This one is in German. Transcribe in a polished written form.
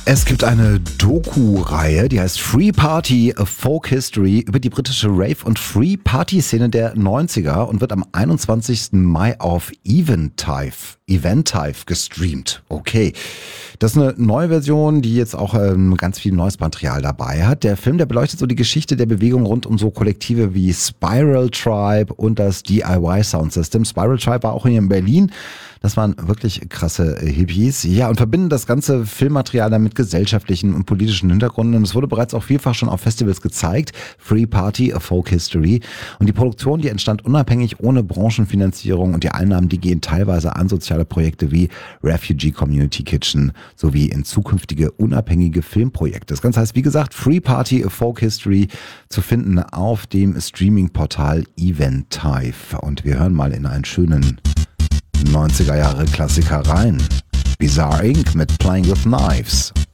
Es gibt eine Doku-Reihe, die heißt Free Party, A Folk History über die britische Rave- und Free-Party-Szene der 90er und wird am 21. Mai auf Eventive gestreamt. Okay, das ist eine neue Version, die jetzt auch ganz viel neues Material dabei hat. Der Film, der beleuchtet so die Geschichte der Bewegung rund um so Kollektive wie Spiral Tribe und das DIY Sound System. Spiral Tribe war auch hier in Berlin. Das waren wirklich krasse Hippies. Ja, und verbinden das ganze Filmmaterial dann mit gesellschaftlichen und politischen Hintergründen. Und es wurde bereits auch vielfach schon auf Festivals gezeigt. Free Party, A Folk History. Und die Produktion, die entstand unabhängig, ohne Branchenfinanzierung. Und die Einnahmen, die gehen teilweise an soziale Projekte wie Refugee Community Kitchen sowie in zukünftige unabhängige Filmprojekte. Das Ganze heißt, wie gesagt, Free Party, A Folk History zu finden auf dem Streaming-Portal Eventive. Und wir hören mal in einen schönen 90er Jahre Klassiker rein. Bizarre Inc. mit Playing with Knives.